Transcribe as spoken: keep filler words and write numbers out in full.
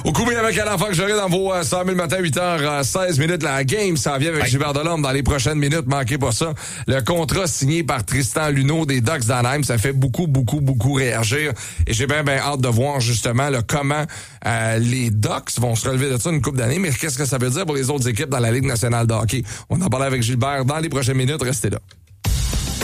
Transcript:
Au coup, bien avec à l'enfant que j'aurai dans vos euh, cent mille matin, huit heures seize minutes. La game s'en vient avec ouais. Gilbert Delorme dans les prochaines minutes. Manquez pas ça. Le contrat signé par Tristan Luneau des Ducks d'Anaheim, ça fait beaucoup, beaucoup, beaucoup réagir. Et j'ai bien, bien hâte de voir justement là, comment euh, les Ducks vont se relever de ça une couple d'années. Mais qu'est-ce que ça veut dire pour les autres équipes dans la Ligue nationale de hockey? On en parle avec Gilbert dans les prochaines minutes. Restez là.